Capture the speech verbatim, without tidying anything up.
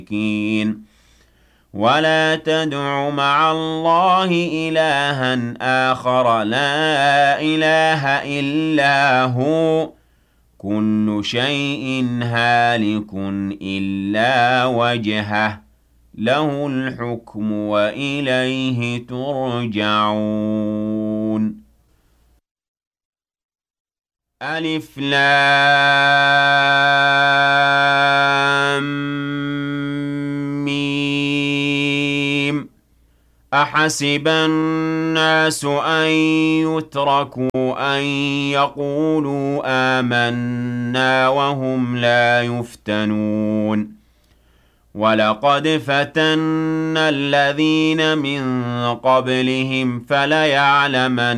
ولا تدع مع الله إلها آخر لا إله إلا هو كل شيء هالك إلا وجهه له الحكم وإليه ترجعون. ألف لام ميم أحسب الناس أن يتركوا أن يقولوا آمنا وهم لا يفتنون ولقد فتنا الذين من قبلهم فليعلمن